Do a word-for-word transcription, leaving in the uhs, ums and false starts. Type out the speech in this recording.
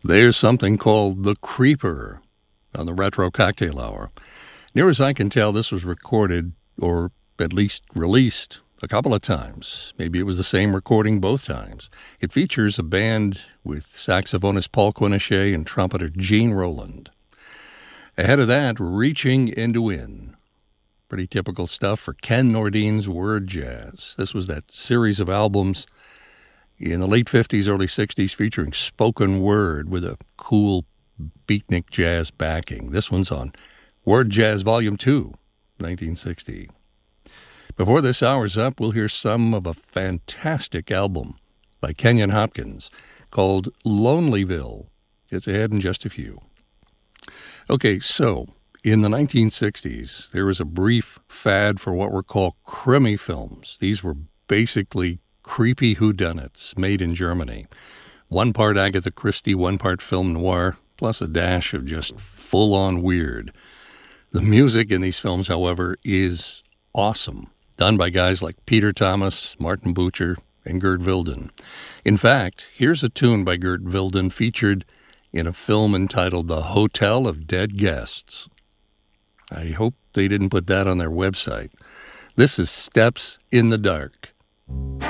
There's something called The Creeper on the Retro Cocktail Hour. Near as I can tell, this was recorded, or at least released, a couple of times. Maybe it was the same recording both times. It features a band with saxophonist Paul Quinichette and trumpeter Gene Roland. Ahead of that, Reaching Into Wind. Pretty typical stuff for Ken Nordine's Word Jazz. This was that series of albums in the late fifties, early sixties, featuring spoken word with a cool beatnik jazz backing. This one's on Word Jazz Volume two, nineteen sixty. Before this hour's up, we'll hear some of a fantastic album by Kenyon Hopkins called Lonelyville. It's ahead in just a few. Okay, so in the nineteen sixties, there was a brief fad for what were called Krimi films. These were basically creepy whodunits made in Germany. One part Agatha Christie, one part film noir, plus a dash of just full-on weird. The music in these films, however, is awesome, done by guys like Peter Thomas, Martin Bucher, and Gert Wilden. In fact, here's a tune by Gert Wilden featured in a film entitled The Hotel of Dead Guests. I hope they didn't put that on their website. This is Steps in the Dark.